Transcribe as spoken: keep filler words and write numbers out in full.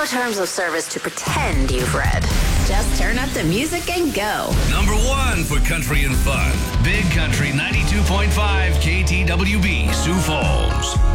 no terms of service to pretend you've read. Just turn up the music and go. Number one for country and fun. Big Country ninety-two point five K T W B, Sioux Falls.